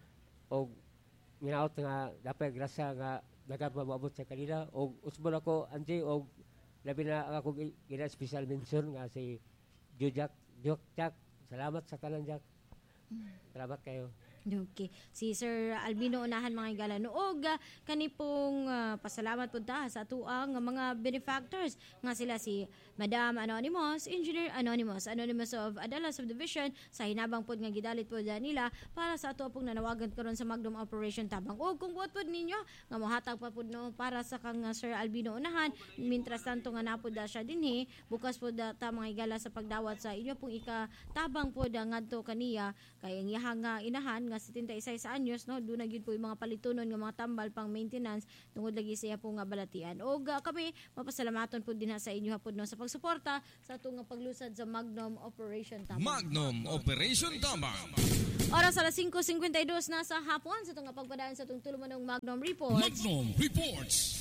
og minaot nga dapat grasya nga nagamaabot sa kanila og usbon ako andiy og labi na ako gina special mention nga si Jujak Jujak salamat sa tanan Jack. Salamat kayo. Okay. Si Sir Albino Unahan mga higala noog uh, kani pong uh, pasalamat pud ta sa atuang uh, mga benefactors nga sila si Madam Anonymous, Engineer Anonymous, Anonymous of Adala Subdivision sa hinabang pud nga gidalit pud nila para sa ato pong nanawagan karon sa Magnum Operation Tabang. Og kung buot pud ninyo nga mohatag pa pud no para sa kang uh, Sir Albino Unahan mintras tanto nga napud da siya dinhi bukas pud uh, ta mga higala sa pagdawat sa inyo pong ikatabang pud uh, ngadto kaniya kay ang iyahang uh, inahan nga seventy-six anyos no do na gyud po yung mga palitunon nga mga tambal pang maintenance tungod lagi siya po nga balatian og uh, kami mapasalamaton pud dinha sa inyo hapon no sa pagsuporta sa ato nga paglusad sa Magnum Operation Tabang. Magnum Operation Tabang. Oras alas five fifty-two na sa hapon sa itong pagpadaan sa itong tulumanong Magnum Reports. Magnum Reports.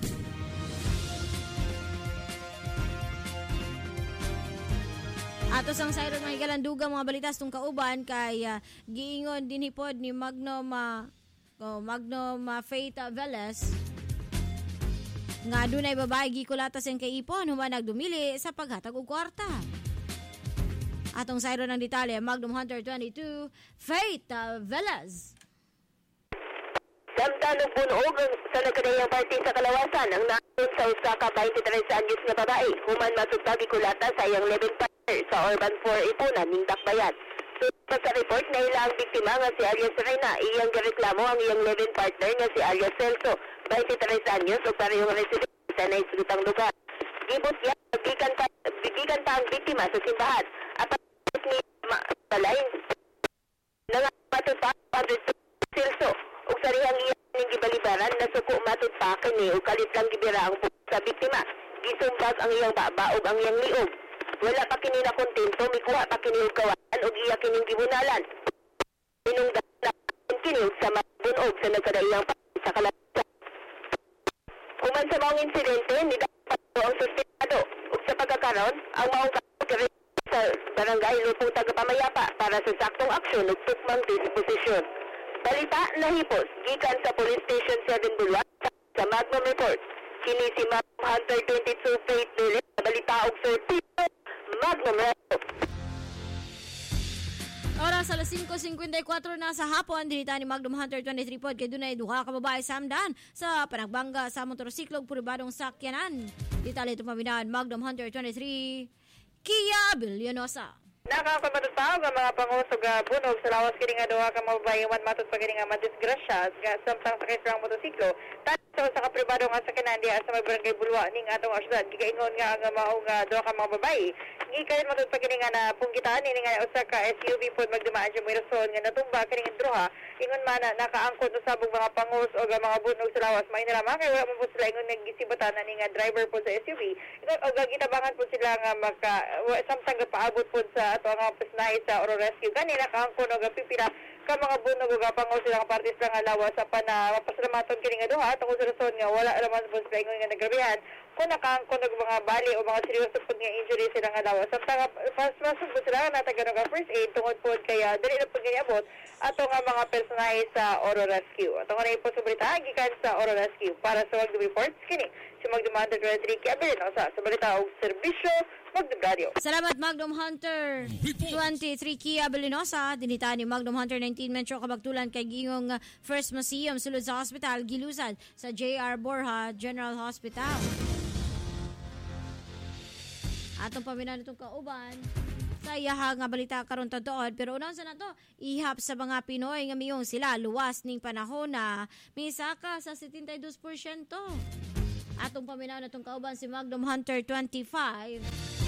Ato sang sayro nga higalanduga mga balitas tong kauban kay uh, giingon din hipod ni Magnum uh, oh, Magnum uh, Faith uh, Velez nga dunay babae gikulata siyang kay ipon human nagdumili sa paghatag og kwarta. Atong sayro ng detalye Magnum Hunter twenty-two Faith uh, Velez. Samtang bunog sa nagkanayang party sa Kalawasan ang naon sa usa ka twenty-three anyos nga babae human masugtag gikulata sa iyang living partner sa Urban four Ipunan ning Dakbayan. So, sa report na ilang biktima nga si alias Reyna, iyang gireklamo ang iyang living partner nga si alias Celso, twenty-three anyos o parehong residente sa naisugtang lugar. Gibot niya, gikan pa, gikan pa ang biktima sa simbahan. Apat ni Malay, nangamatod pa ang Celso, ug sarihang iyang ning gibalibaran na suko matod pa kini ug kalit lang gibira ang sa biktima. Gisumbag ang iyang baba ug ang iyang liog. Wala pa kini na kontento, mikuha pa kini og kawan ug iya kining gibunalan. Inungdan kini sa mabunog sa nagkadaiyang sa Kalawasan. Human sa mga insidente, ni dapat ang suspetado ug sa pag karon ang maong karon sa barangay Lupong Tagapamayapa para sa saktong aksyon ug tukmang disposisyon. Balita nahipos gikan sa Police Station seven Bulwan sa Magnum Report. Kini si Magnum Hunter twenty-two Faith Lily sa balita og Sir Tito Magnum Report. Oras alas five fifty-four na sa hapon, dinita ni Magnum Hunter twenty-three pod kay dunay duha ka babae sa Amdan sa panagbangga sa motorsiklo ug pribadong sakyanan. Detalye tumaminahan Magnum Hunter twenty-three Kia Villanueva. Nakakamatutpaw ang mga pangusog bunog sa lawas kini nga duha ka mga babae man matut pa kini nga madisgrasya nga samtang sakay sa motorsiklo tanto sa kapribado nga sakyanan diha sa barangay Bulwa ning atong syudad gigaingon nga ang mao nga duha ka mga babae gikan matut pa kini nga na punggitan ini nga usa ka S U V pod magdumaan sa mga rason nga natumba kini nga duha ingon man na nakaangkon usabong mga pangus o mga bunog sa lawas may nila kay wala man po sila ingon nagisibatan na ni nga driver po sa S U V ingon og gitabangan po sila nga maka samtang paabot po sa ato nga pasnahi sa Oro Rescue kanila kaangkon og pipila ka mga bunog ug pangus sila nga partis nga lawas sa pana mapasalamaton kini nga duha tungod sa rason nga wala naman po sila ingon nga nagrabihan kung nakaangkon og mga bali o mga seryoso pud nga injury sila nga lawas samtang fast masud po sila nga natagano nga first aid tungod po kaya dili na pud giniabot ato nga mga personahe sa Oro Rescue. Ato nga na po sa balita gikan sa Oro Rescue para sa Magdum Reports kini si Magdum Hunter twenty-three Kia Villanueva sa balita og serbisyo Magdum Radio. Salamat Magnum Hunter twenty-three Kia Villanueva. Dinita ni Magnum Hunter nineteen Metro Kabagtulan kay gingong First Museum sulod sa hospital gilusan sa J R Borja General Hospital. Atong paminan itong kauban sa iyaha nga balita karon tatuod pero unang sa nato ihap sa mga Pinoy nga miyong sila luwas ning panahon na misaka sa seventy-two percent. Atong paminaw na itong kauban si Magnum Hunter twenty-five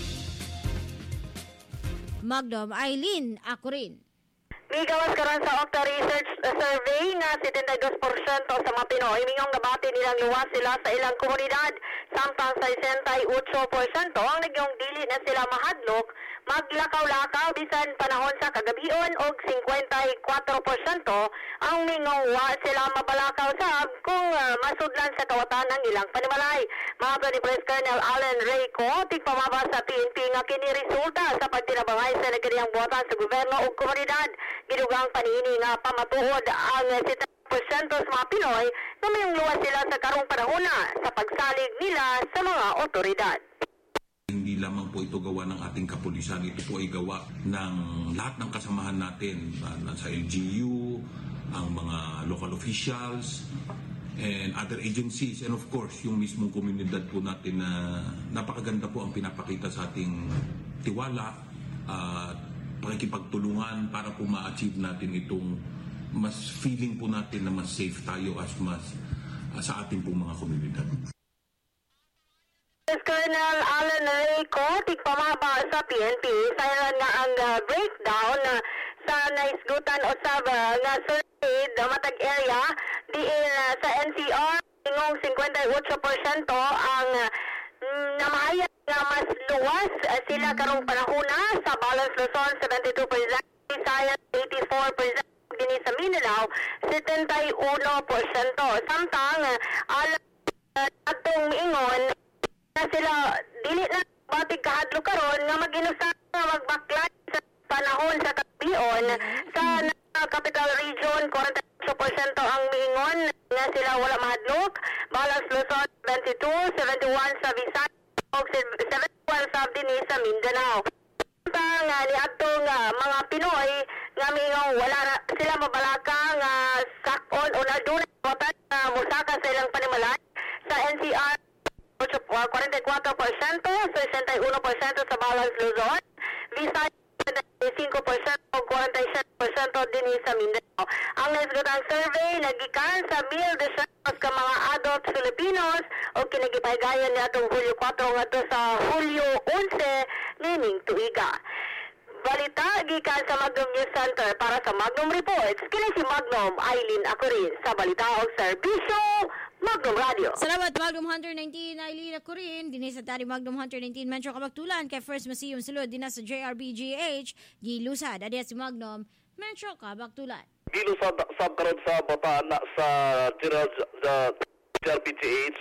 Magnum Eileen Akurin. Migawas karon sa Octa Research Survey nga seventy-two percent sa mga Pinoy mingong gabati nilang luwas sila sa ilang komunidad samtang sa sixty-eight percent ang nagyong dili na sila mahadlok maglakaw-lakaw bisan panahon sa kagabion og fifty-four percent ang mingong wa sila mabalakaw sab kung uh, masudlan sa kawatan ng ilang panimalay. Mga ni Police Colonel Allen Rayco tigpamaba sa P N P nga kini resulta sa pagtinabangay sa nagkadiyang buhatan sa gobyerno ug komunidad. Gidugang panini nga pamatuod ang seventy percent sa mga Pinoy na mayong luwas sila sa karong panahon sa pagsalig nila sa mga otoridad. Hindi lamang po ito gawa ng ating kapulisan, ito po ay gawa ng lahat ng kasamahan natin uh, sa L G U, ang mga local officials, and other agencies, and of course, yung mismong komunidad po natin na napakaganda po ang pinapakita sa ating tiwala at uh, pakikipagtulungan para po ma-achieve natin itong mas feeling po natin na mas safe tayo as mas uh, sa ating pong mga komunidad. Colonel Allen Rayco, tigpamaba sa P N P, sayang nga ang uh, breakdown uh, sa naisgutan o sa uh, nga survey uh, matag area diin uh, sa N C R, ingong fifty-eight percent ang uh, namahayag nga mas luwas uh, sila karong panahuna sa Balance Luzon, seventy-two percent, Visayas, eighty-four percent, din sa Mindanao, seventy-one percent. Samtang uh, alam uh, atong ingon na sila dili na batig kahadlo karon nga mag-inusa nga magbaklan sa panahon sa kagabion sa Capital Region forty-eight percent ang miingon nga sila wala mahadlok. Balance Luzon seventy-two, seventy-one sa Visayas ug seventy-one sa din sa Mindanao. Sa nga ni atong uh, mga Pinoy nga miingong wala na sila mabalaka nga sakon o naduna botan nga uh, musaka sa ilang panimalay sa N C R forty-four percent, sixty-one percent sa Balance Luzon, Visayas twenty-five percent o forty-seven percent din sa Mindanao. Ang nasgutang survey nagikan sa mil desyos ka mga adult Filipinos o kinagipahigayon ni atong Hulyo four ngadto sa Hulyo eleven nining tuiga. Balita gikan sa Magnum News Center para sa Magnum Reports, kini si Magnum Eileen Akurin sa balita og serbisyo Magnum Radio. Salamat Magnum Hunter nineteen Eileen Akurin dinhi sa tari Magnum Hunter nineteen Metro Kabagtulan kay First Museum sulod dinha sa J R B G H gilusad adya si Magnum Metro Kabagtulan. Gilusad sab karon sa Bataan sa General J R B G H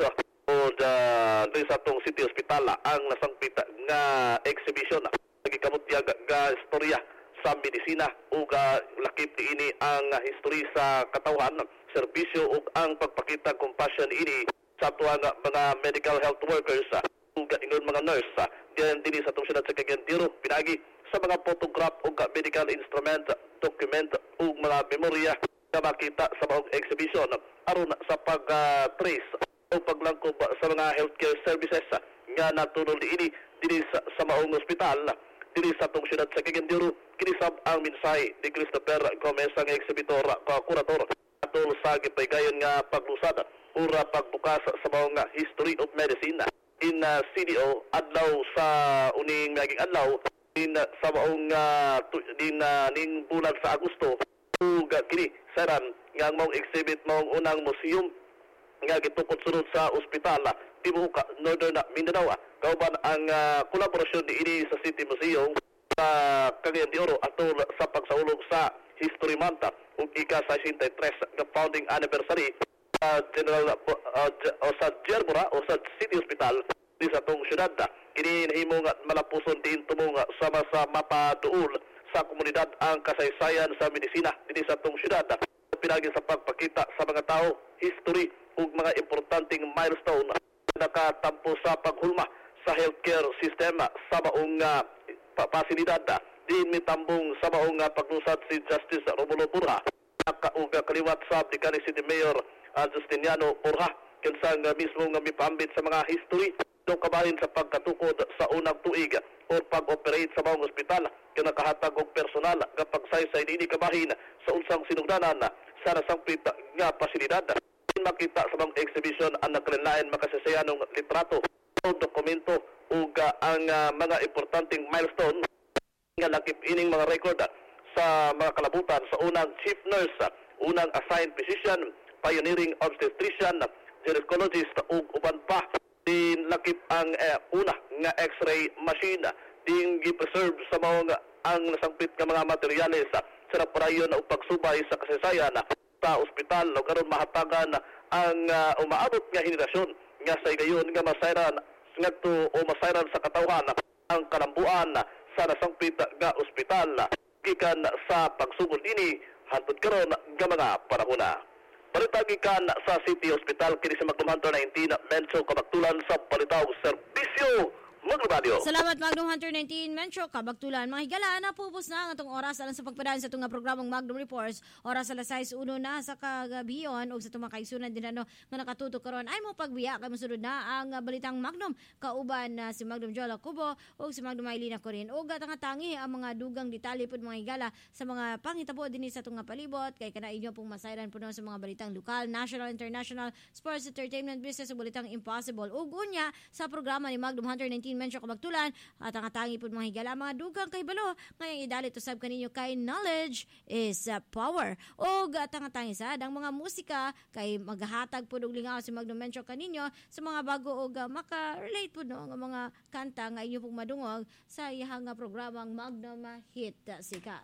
o uh, sa atong City Hospital ang nasangpit nga exhibition nagikamutya nga istorya sa medisina ug uh, lakip ini ang uh, history sa katawhan, serbisyo ug ang pagpakita compassion ini sa tuwa nga mga medical health workers ug ingon mga nurse diyan dinhi sa atong syudad sa Cagayan pinagi sa mga photograph ug medical instrument, document ug mga memorya na makita sa maong exhibition aron sa pag-trace uh, o paglangkob sa mga healthcare services nga natulong ini dinhi sa, sa maong ospital dinhi sa atong syudad sa Cagayan de Oro. Kini sab ang minsay ni Christopher Gomez ang exhibitor ka kurator atol sa gipaygayon nga paglusad ura pagbukas sa maong history of medicine in uh, C D O adlaw sa uning naging adlaw in uh, sa maong uh, din uh, ning bulan sa Agosto ug kini saran nga maong exhibit maong unang museum nga gitukod sunod sa ospital tibuok Northern Mindanao. Kauban ang uh, kolaborasyon ni ini sa City Museum sa Cagayan de Oro atol sa pagsaulog sa History Month ug ika-sa sixty-three nga founding anniversary sa General uh, o sa Gerbora o sa City Hospital di sa tong syudad. Kini nahimo nga malapuson din tumong sama sa mapaduol sa komunidad ang kasaysayan sa medisina dinhi sa tong syudad pinagi sa pagpakita sa mga tao history ug mga importanteng milestone nakatampo sa paghulma sa healthcare system sa maong uh, pasilidad din mitambong sa maong uh, paglusad si Justice Romulo Burha ug kaliwat sa ni City Mayor uh, Justiniano Burha kinsa nga mismo nga mipambit sa mga history do kabahin sa pagkatukod sa unang tuig o pag-operate sa maong ospital kinakahatag og personal nga pagsaysay dinhi kabahin sa unsang sinugdanan sa nasangpit nga pasilidad. Makita sa mga exhibition ang nakalinlain makasaysayanong litrato o dokumento ug uh, ang uh, mga importanteng milestone nga lakip ining mga record uh, sa mga kalabutan sa unang chief nurse, uh, unang assigned physician, pioneering obstetrician, gynecologist ug uban pa. Din lakip ang uh, una nga x-ray machine din gi-preserve sa mga ang nasangpit nga mga materyales uh, sa naparayon og pagsubay sa kasaysayan uh, sa ospital o karon mahatagan ang uh, umaabot nga henerasyon nga sa gayon nga masayran ngadto o masayran sa katawhan ang kalambuan sa nasangpit nga ospital gikan sa pagsugod dinhi hangtod karon nga mga panahon. Balita gikan sa City Hospital kini sa Magnum Hunter nineteen Mencho kabaktulan sa palitaw serbisyo Magnum Radio. Salamat Magnum Hunter nineteen Mencho kabaktulan mga higala na pupos na ang atong oras alang sa pagpadaan sa tunga programang Magnum Reports oras alas sais uno na sa kagabiyon og sa tumang kaigsunan din ano nga nakatutok karon ay mo pagbiya kay mosunod na ang balitang Magnum kauban uh, si Magnum Jola Cubo og si Magnum Maylina Corin og tangatangi ang mga dugang detalye pud mga higala sa mga pangitabo dinhi sa tunga palibot kay kana inyo pong masayran puno sa mga balitang lokal, national, international, sports, entertainment, business ug balitang impossible ug unya sa programa ni Magnum Hunter nineteen Mencho kabagtulan at ang atangi po mga higala mga dugang kay balo ngayong idalit usab kaninyo kay knowledge is uh, power o at ang atangi sad ang mga musika kay maghatag po og lingaw si Magnum Mencho kaninyo sa mga bago og uh, maka-relate po no nga mga kanta nga inyo pong madungog sa iyang nga programang Magnum Hit Sikat.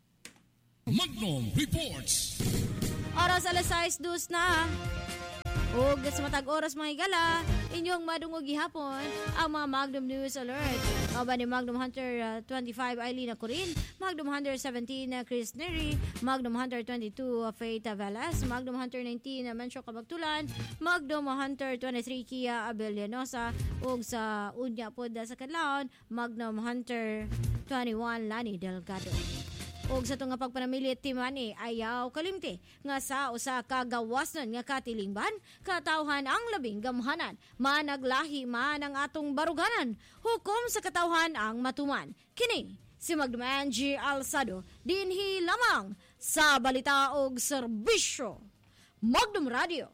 Magnum Reports. Oras alas sais dos na. Og sa matag oras mga higala, inyong madungog gihapon ang mga Magnum News Alert. Aba ni Magnum Hunter uh, twenty-five Ailina Corin, Magnum Hunter seventeen uh, Chris Neri, Magnum Hunter twenty-two uh, Faith Velas, Magnum Hunter nineteen uh, Mencho Kabagtulan, Magnum Hunter twenty-three Kia Abelianosa, ug sa unya pod sa Kadlaon, Magnum Hunter twenty-one Lani Delgado. Og sa tunga pagpanamilit timani ayaw kalimti nga sa usa ka gawasnon nga katilingban katawhan ang labing gamhanan managlahi man ang atong baruganan hukom sa katawhan ang matuman kini si Magnum Angie Alsado dinhi lamang sa balita og serbisyo Magnum Radio.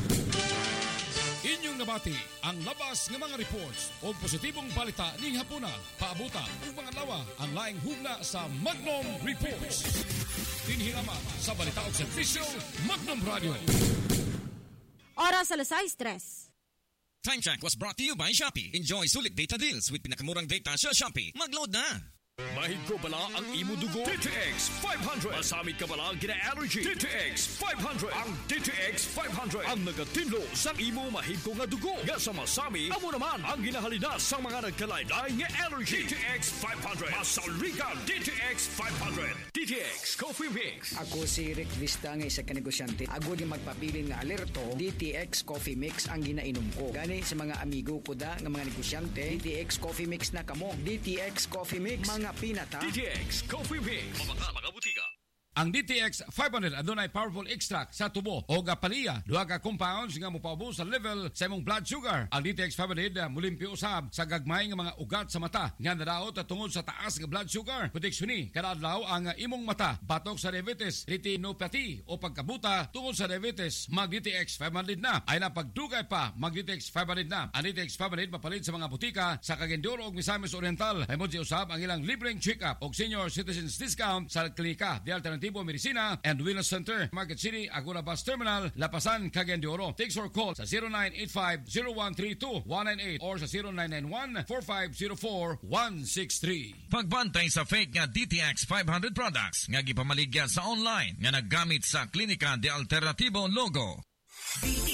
Inyong nabati ang labas ng mga reports o positibong balita ning hapuna paabutan ug mga lawa ang laing hugna sa Magnum Reports. Dinhi lamang sa balita og serbisyo Magnum Radio. Oras alas sais tres. Time Check was brought to you by Shopee. Enjoy sulit data deals with pinakamurang data sa Shopee. Mag-load na! Mahig ko bala ang imo dugo? D T X five hundred. Masamit ka bala gina-allergy? D T X five hundred. Ang D T X five hundred ang nagatinlo sa imo mahig ko nga dugo. Nga sa masami, amo naman ang ginahalina sa mga nagkalaylay nga allergy. D T X five hundred. Masalrikan D T X five hundred. D T X Coffee Mix. Ako si Rick Vista nga isa ka negosyante. Ako di magpapili nga alerto, D T X Coffee Mix ang ginainom ko. Gani sa mga amigo ko da nga mga negosyante, D T X Coffee Mix na kamo. D T X Coffee Mix, mga pinata. D T X Coffee Mix. Mamaka mga butika. Ang D T X five hundred adunay powerful extract sa tubo o gapaliya. Duha ka compounds nga mopaubos sa level sa imong blood sugar. Ang D T X five hundred mulimpyo usab sa gagmay nga mga ugat sa mata nga nadaot tungod sa taas nga blood sugar. Proteksyon ni kada adlaw ang imong mata batok sa diabetes, retinopathy o pagkabuta tungod sa diabetes. Mag D T X five hundred na ay napagdugay pa mag D T X five hundred na. Ang D T X five hundred mapalit sa mga butika sa Cagayan ug Misamis Oriental. Ay mo usab ang ilang libreng check-up o senior citizens discount sa klinika di Alternatibo Medicina and Wellness Center, Market City, Agora Bus Terminal, Lapasan, Cagayan de Oro. Text or call sa zero nine eight five zero one three two one nine eight or sa zero nine nine one four five zero four one six three. Pagbantay sa fake nga D T X five hundred products nga gipamaligya sa online nga naggamit sa Klinika de Alternatibo logo.